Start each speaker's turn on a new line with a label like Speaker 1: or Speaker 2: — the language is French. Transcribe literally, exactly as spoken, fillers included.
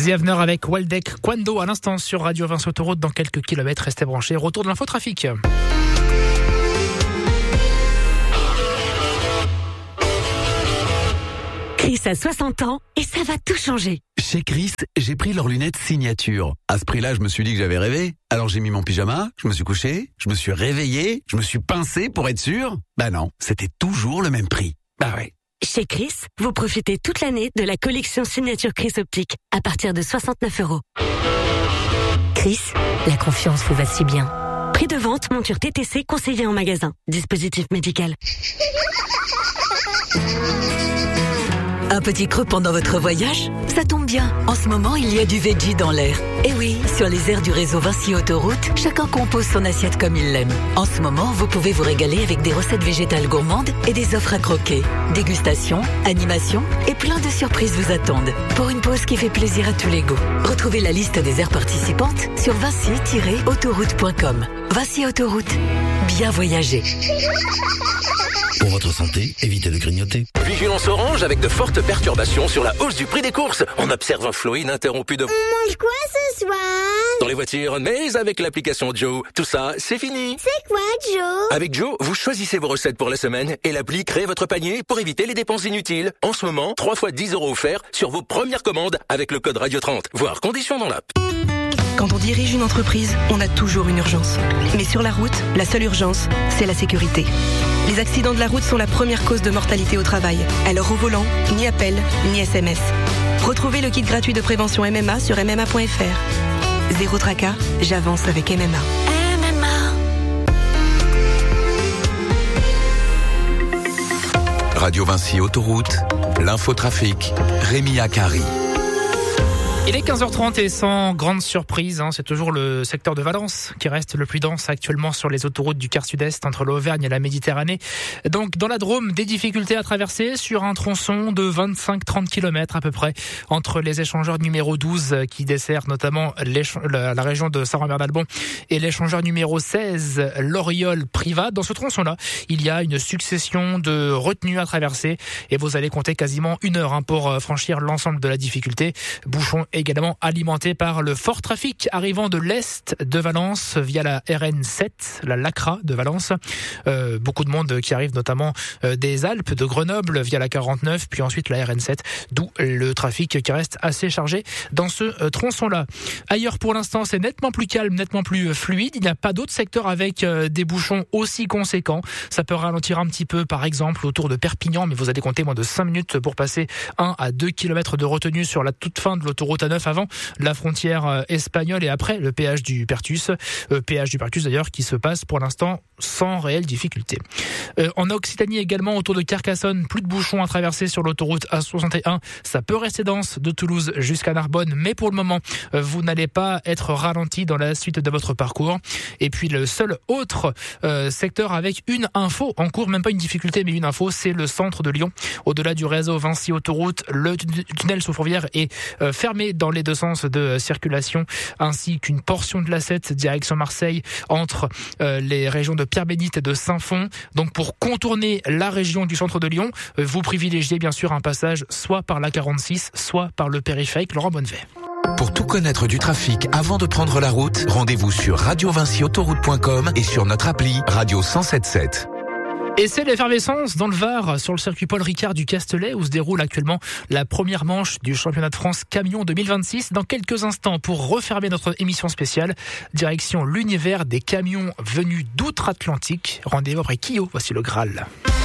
Speaker 1: The Avener avec Waldeck Quando à l'instant sur Radio Vinci Autoroute. Dans quelques kilomètres, restez branchés. Retour de l'infotrafic.
Speaker 2: Chris a soixante ans et ça va tout changer.
Speaker 3: Chez Chris, j'ai pris leurs lunettes signature. À ce prix-là, je me suis dit que j'avais rêvé. Alors j'ai mis mon pyjama, je me suis couché, je me suis réveillé, je me suis pincé pour être sûr. Bah non, c'était toujours le même prix. Bah ouais.
Speaker 2: Chez Chris, vous profitez toute l'année de la collection signature Chris Optique à partir de soixante-neuf euros. Chris, la confiance vous va si bien. Prix de vente, monture T T C conseillée en magasin. Dispositif médical.
Speaker 4: Un petit creux pendant votre voyage? Ça tombe bien. En ce moment, il y a du veggie dans l'air. Et oui, sur les aires du réseau Vinci Autoroute, chacun compose son assiette comme il l'aime. En ce moment, vous pouvez vous régaler avec des recettes végétales gourmandes et des offres à croquer. Dégustation, animation et plein de surprises vous attendent. Pour une pause qui fait plaisir à tous les goûts. Retrouvez la liste des aires participantes sur vinci tiret autoroute point com. Vinci Autoroute. Bien voyager.
Speaker 5: Pour votre santé, évitez de grignoter.
Speaker 6: Vigilance orange avec de fortes perturbations sur la hausse du prix des courses. On observe un flot ininterrompu de...
Speaker 7: On mange quoi ce soir?
Speaker 6: Dans les voitures, mais avec l'application Joe. Tout ça, c'est fini.
Speaker 7: C'est quoi Joe?
Speaker 6: Avec Joe, vous choisissez vos recettes pour la semaine et l'appli crée votre panier pour éviter les dépenses inutiles. En ce moment, trois fois dix euros offerts sur vos premières commandes avec le code Radio trente. Voire conditions dans l'app.
Speaker 8: Quand on dirige une entreprise, on a toujours une urgence. Mais sur la route, la seule urgence, c'est la sécurité. Les accidents de la route sont la première cause de mortalité au travail. Alors au volant, ni appel, ni S M S. Retrouvez le kit gratuit de prévention M M A sur m m a point f r. Zéro tracas, j'avance avec M M A.
Speaker 2: M M A.
Speaker 3: Radio Vinci Autoroute, l'infotrafic, Rémi Akari.
Speaker 1: Il est quinze heures trente et sans grande surprise, hein, c'est toujours le secteur de Valence qui reste le plus dense actuellement sur les autoroutes du quart sud-est entre l'Auvergne et la Méditerranée. Donc dans la Drôme, des difficultés à traverser sur un tronçon de vingt-cinq à trente kilomètres à peu près entre les échangeurs numéro douze qui dessert notamment la, la région de Saint-Robert-d'Albon et l'échangeur numéro seize, l'Oriol-Private. Dans ce tronçon-là, il y a une succession de retenues à traverser et vous allez compter quasiment une heure hein, pour franchir l'ensemble de la difficulté. Bouchon également alimenté par le fort trafic arrivant de l'est de Valence via la R N sept, la Lacra de Valence. Euh, beaucoup de monde qui arrive notamment euh, des Alpes, de Grenoble via la quarante-neuf, puis ensuite la R N sept, d'où le trafic qui reste assez chargé dans ce euh, tronçon-là. Ailleurs pour l'instant, c'est nettement plus calme, nettement plus fluide. Il n'y a pas d'autres secteurs avec euh, des bouchons aussi conséquents. Ça peut ralentir un petit peu, par exemple, autour de Perpignan, mais vous allez compter moins de cinq minutes pour passer un à deux kilomètres de retenue sur la toute fin de l'autoroute A neuf avant la frontière espagnole et après le péage du Pertus. Euh, péage du Pertus d'ailleurs qui se passe pour l'instant sans réelle difficulté. Euh, en Occitanie également, autour de Carcassonne, plus de bouchons à traverser sur l'autoroute A soixante et un. Ça peut rester dense de Toulouse jusqu'à Narbonne, mais pour le moment, euh, vous n'allez pas être ralenti dans la suite de votre parcours. Et puis le seul autre euh, secteur avec une info en cours, même pas une difficulté, mais une info, c'est le centre de Lyon. Au-delà du réseau Vinci Autoroute, le tunnel sous Fourvière est euh, fermé dans les deux sens de circulation, ainsi qu'une portion de l'A sept direction Marseille entre euh, les régions de Pierre-Bénite et de Saint-Fond. Donc pour contourner la région du centre de Lyon, euh, vous privilégiez bien sûr un passage soit par la quarante-six, soit par le périphérique Laurent Bonnevet.
Speaker 3: Pour tout connaître du trafic avant de prendre la route, rendez-vous sur radio vinci autoroute point com et sur notre appli Radio cent sept sept.
Speaker 1: Et c'est l'effervescence dans le Var, sur le circuit Paul Ricard du Castellet, où se déroule actuellement la première manche du championnat de France Camion deux mille vingt-six. Dans quelques instants, pour refermer notre émission spéciale, direction l'univers des camions venus d'outre-Atlantique. Rendez-vous après Kyo, voici le Graal.